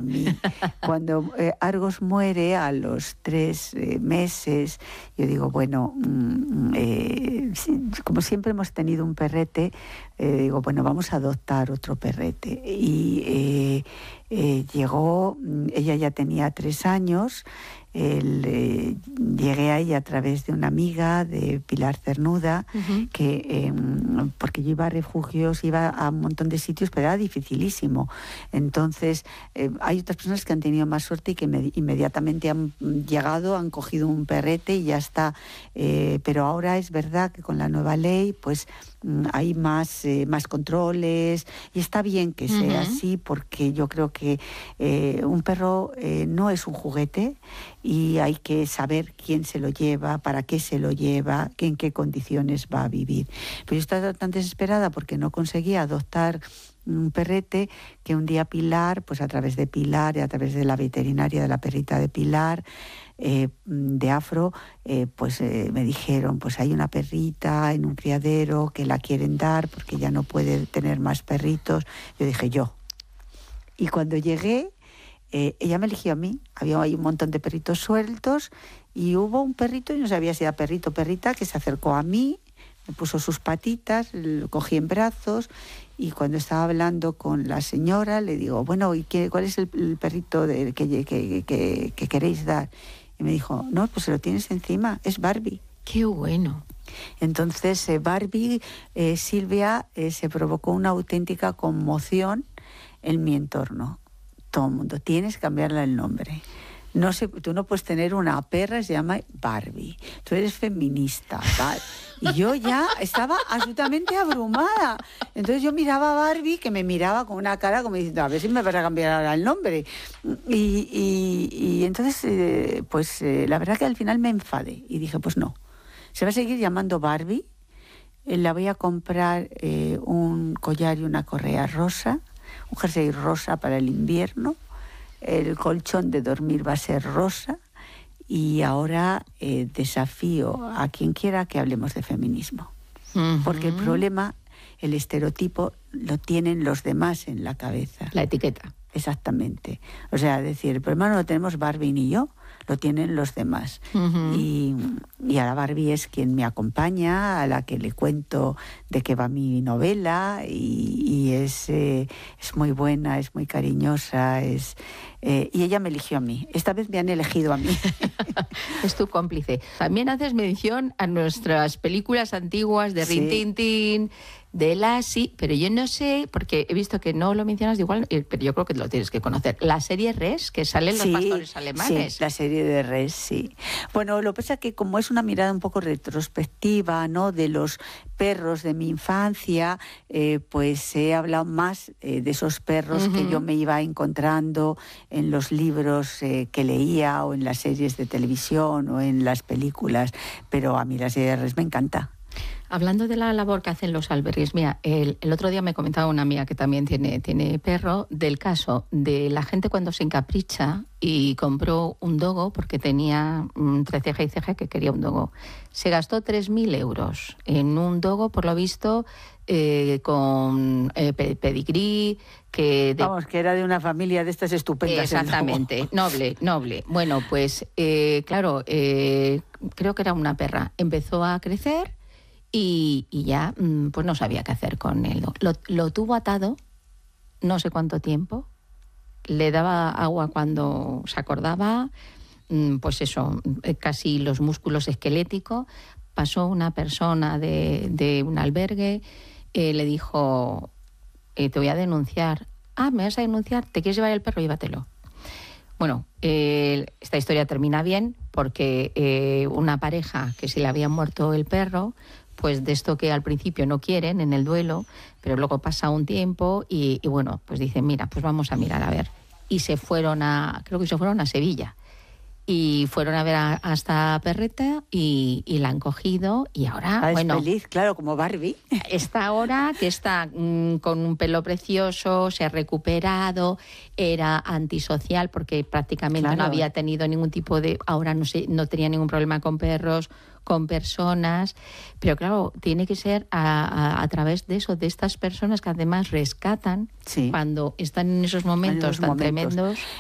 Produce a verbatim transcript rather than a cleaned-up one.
mí. Cuando eh, Argos muere a los tres eh, meses, yo digo, bueno, mm, eh, como siempre hemos tenido un perrete, eh, digo, bueno, vamos a adoptar otro perrete. Y eh, eh, llegó, ella ya tenía tres años. El, eh, llegué a ella a través de una amiga de Pilar Cernuda, uh-huh. que eh, porque yo iba a refugios, iba a un montón de sitios, pero era dificilísimo. Entonces eh, hay otras personas que han tenido más suerte y que me, inmediatamente han llegado, han cogido un perrete y ya está. Eh, pero ahora es verdad que con la nueva ley pues hay más, eh, más controles y está bien que sea uh-huh. así, porque yo creo que eh, un perro eh, no es un juguete y hay que saber quién se lo lleva, para qué se lo lleva, en qué condiciones va a vivir. Pero yo estaba tan desesperada porque no conseguía adoptar un perrete que un día Pilar, pues a través de Pilar y a través de la veterinaria de la perrita de Pilar, eh, de Afro, eh, pues eh, me dijeron, pues hay una perrita en un criadero que la quieren dar porque ya no puede tener más perritos. Yo dije, yo. Y cuando llegué, eh, ella me eligió a mí. Había ahí un montón de perritos sueltos y hubo un perrito, y no sabía si era perrito o perrita, que se acercó a mí, me puso sus patitas, lo cogí en brazos. Y cuando estaba hablando con la señora, le digo, bueno, ¿y qué, cuál es el, el perrito de, que, que, que, que queréis dar? Y me dijo, no, pues se lo tienes encima, es Barbie. ¡Qué bueno! Entonces, eh, Barbie, eh, Silvia, eh, se provocó una auténtica conmoción en mi entorno. Todo el mundo, tienes que cambiarle el nombre. No sé, tú no puedes tener una perra, se llama Barbie. Tú eres feminista, ¿vale? Y yo ya estaba absolutamente abrumada. Entonces yo miraba a Barbie, que me miraba con una cara como diciendo, a ver si me vas a cambiar ahora el nombre. Y, y, y entonces, eh, pues eh, la verdad que al final me enfadé y dije, pues no, se va a seguir llamando Barbie. Eh, la voy a comprar eh, un collar y una correa rosa, un jersey rosa para el invierno. El colchón de dormir va a ser rosa y ahora eh, desafío a quien quiera que hablemos de feminismo. Uh-huh. Porque el problema, el estereotipo, lo tienen los demás en la cabeza. La etiqueta. Exactamente. O sea, decir, el problema no lo tenemos Barbie ni yo, lo tienen los demás. Uh-huh. Y, y ahora Barbie es quien me acompaña, a la que le cuento de qué va mi novela y, y es, eh, es muy buena, es muy cariñosa, es... Eh, y ella me eligió a mí. Esta vez me han elegido a mí. Es tu cómplice. También haces mención a nuestras películas antiguas de Rin Tin Tin, de Lassie, pero yo no sé, porque he visto que no lo mencionas de igual, pero yo creo que lo tienes que conocer. La serie Res, que salen los sí, pastores alemanes. Sí, la serie de Res, sí. Bueno, lo que pasa es que como es una mirada un poco retrospectiva, ¿no?, de los perros de mi infancia, eh, pues he hablado más eh, de esos perros uh-huh. que yo me iba encontrando en los libros eh, que leía o en las series de televisión o en las películas, pero a mí la serie de Res me encanta. Hablando de la labor que hacen los albergues, mira, el, el otro día me comentaba una amiga que también tiene, tiene perro, del caso de la gente cuando se encapricha y compró un dogo porque tenía entre ceja y ceja que quería un dogo. Se gastó tres mil euros en un dogo, por lo visto, eh, con eh, pedigrí, que... De... Vamos, que era de una familia de estas estupendas. Exactamente, noble, noble. Bueno, pues, eh, claro, eh, creo que era una perra. Empezó a crecer... Y, y ya pues no sabía qué hacer con él. Lo, lo tuvo atado no sé cuánto tiempo, le daba agua cuando se acordaba, pues eso, casi los músculos esqueléticos. Pasó una persona de, de un albergue, eh, le dijo, eh, te voy a denunciar. Ah, ¿me vas a denunciar? ¿Te quieres llevar el perro? Llévatelo. Bueno, eh, esta historia termina bien porque eh, una pareja que se le había muerto el perro, pues de esto que al principio no quieren en el duelo, pero luego pasa un tiempo y, y bueno, pues dicen, mira, pues vamos a mirar a ver. Y se fueron a, creo que se fueron a Sevilla. Y fueron a ver a, a esta perreta y, y la han cogido y ahora, ah, bueno... Es feliz, claro, como Barbie. Está ahora que está mmm, con un pelo precioso, se ha recuperado, era antisocial porque prácticamente claro. no había tenido ningún tipo de... Ahora no, sé, no tenía ningún problema con perros, con personas, pero claro, tiene que ser a, a, a través de eso, de estas personas que además rescatan sí. cuando están en esos momentos en tan momentos. tremendos.